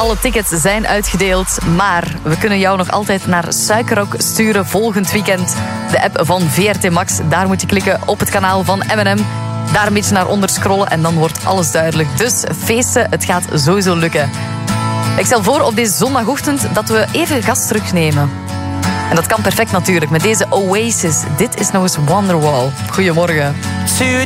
Alle tickets zijn uitgedeeld, maar we kunnen jou nog altijd naar Suikerrok sturen volgend weekend. De app van VRT Max, daar moet je klikken op het kanaal van M&M. Daar een beetje naar onder scrollen en dan wordt alles duidelijk. Dus feesten, het gaat sowieso lukken. Ik stel voor op deze zondagochtend dat we even gas terugnemen. En dat kan perfect natuurlijk met deze Oasis. Dit is nog eens Wonderwall. Goedemorgen.